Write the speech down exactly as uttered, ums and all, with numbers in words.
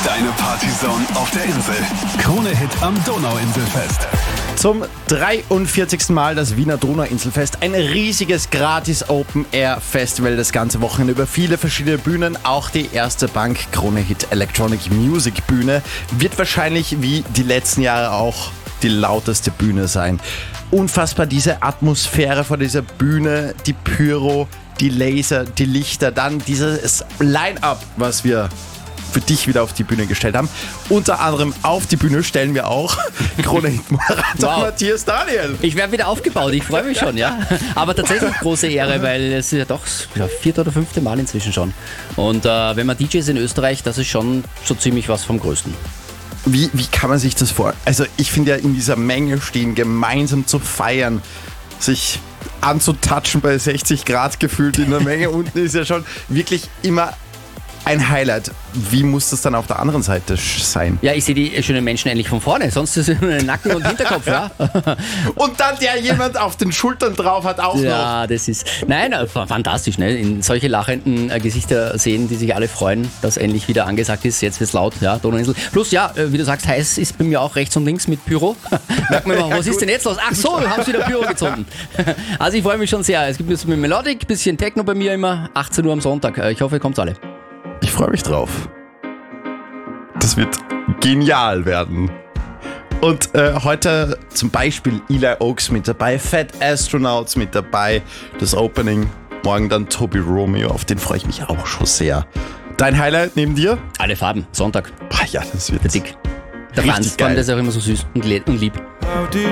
Deine Partyzone auf der Insel. Krone-Hit am Donauinselfest. Zum dreiundvierzigsten Mal das Wiener Donauinselfest. Ein riesiges Gratis-Open-Air-Festival das ganze Wochenende über viele verschiedene Bühnen. Auch die erste Bank Krone-Hit Electronic Music Bühne wird wahrscheinlich wie die letzten Jahre auch die lauteste Bühne sein. Unfassbar diese Atmosphäre vor dieser Bühne, die Pyro, die Laser, die Lichter, dann dieses Line-Up, was wir für dich wieder auf die Bühne gestellt haben. Unter anderem auf die Bühne stellen wir auch Krone-Hit-Moderator wow. Matthias Daniel. Ich werde wieder aufgebaut, ich freue mich schon, ja. Aber tatsächlich große Ehre, weil es ist ja doch das vierte oder fünfte Mal inzwischen schon. Und äh, wenn man D Js in Österreich, das ist schon so ziemlich was vom Größten. Wie, wie kann man sich das vorstellen? Also ich finde ja in dieser Menge stehen, gemeinsam zu feiern, sich anzutatschen bei sechzig Grad gefühlt in der Menge unten ist ja schon wirklich immer ein Highlight. Wie muss das dann auf der anderen Seite sein? Ja, ich sehe die schönen Menschen endlich von vorne, sonst ist es nur Nacken und Hinterkopf, ja. Und dann der jemand auf den Schultern drauf hat auch ja, noch. Ja, das ist, nein, fantastisch, ne? In solche lachenden äh, Gesichter sehen, die sich alle freuen, dass endlich wieder angesagt ist, jetzt wird's laut, ja, Donauinsel. Plus, ja, wie du sagst, heiß ist bei mir auch rechts und links mit Pyro. Merkt man immer, ja, was gut. Ist denn jetzt los? Ach so, du hast wieder Pyro gezogen. Also ich freue mich schon sehr. Es gibt ein bisschen Melodic, ein bisschen Techno bei mir immer, achtzehn Uhr am Sonntag. Ich hoffe, ihr kommt alle. Ich freue mich drauf. Das wird genial werden. Und äh, heute zum Beispiel Eli Oaks mit dabei, Fat Astronauts mit dabei, das Opening. Morgen dann Toby Romeo, auf den freue ich mich auch schon sehr. Dein Highlight neben dir? Alle Farben, Sonntag. Ach ja, das wird dick. Der Franz, der ist auch immer so süß und lieb. How did